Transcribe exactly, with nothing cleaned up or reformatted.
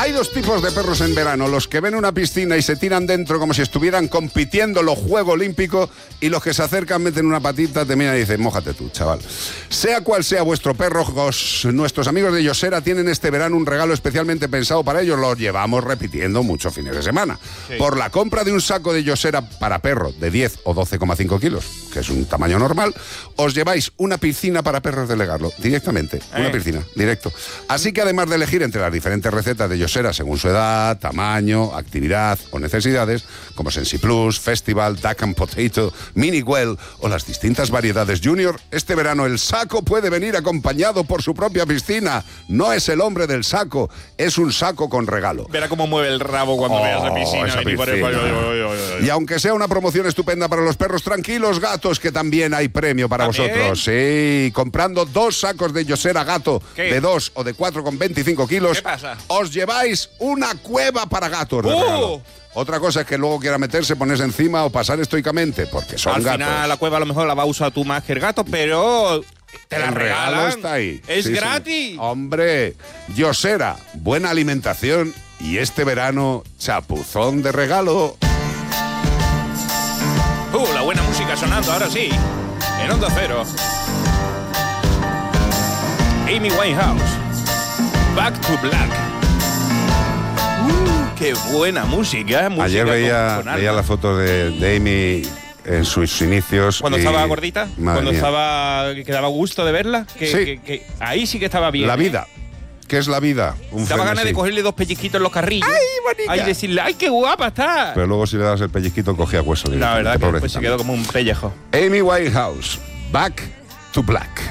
Hay dos tipos de perros en verano, los que ven una piscina y se tiran dentro como si estuvieran compitiendo los Juegos Olímpicos, y los que se acercan, meten una patita, te miran y dicen, mójate tú, chaval. Sea cual sea vuestro perro, os, nuestros amigos de Yosera tienen este verano un regalo especialmente pensado para ellos. Lo llevamos repitiendo muchos fines de semana. Sí. Por la compra de un saco de Yosera para perro de diez o doce coma cinco kilos, que es un tamaño normal, os lleváis una piscina para perros de Legarlo, directamente, eh. una piscina, directo. Así que además de elegir entre las diferentes recetas de Yosera según su edad, tamaño, actividad o necesidades, como Sensi Plus, Festival, Duck and Potato, Mini Well o las distintas variedades Junior, este verano el saco puede venir acompañado por su propia piscina. No es el hombre del saco, es un saco con regalo. Verá cómo mueve el rabo cuando oh, veas la piscina. Esa piscina. Por el... Y aunque sea una promoción estupenda para los perros, tranquilos gatos, que también hay premio para ¿También? vosotros. Sí, comprando dos sacos de Yosera gato ¿Qué? de dos o de cuatro con veinticinco kilos, ¿Qué pasa? os lleváis una cueva para gatos de ¡Uh! regalo. Otra cosa es que luego quiera meterse, ponerse encima o pasar estoicamente, porque son Al gatos. Al final la cueva a lo mejor la va a usar tú más que el gato, pero te la el regalan. regalo está ahí. Es sí, gratis. Sí. Hombre, Yosera, buena alimentación y este verano, chapuzón de regalo. Uh, la buena música sonando ahora sí, en Onda Cero. Amy Winehouse, Back to Black. Uh, ¡Qué buena música! música Ayer veía, con, con veía la foto de, de Amy en sus inicios. Cuando y, estaba gordita, cuando mía. estaba que daba gusto de verla, que, sí. que, que ahí sí que estaba bien. La ¿eh? vida. ¿Qué es la vida? Un Daba ganas frenesí. de cogerle dos pellizquitos en los carrillos. ¡Ay, bonita! Ay, decirle, ¡ay, qué guapa está! Pero luego si le das el pellizquito cogía hueso. La verdad que pues se quedó como un pellejo. Amy Winehouse, Back to Black.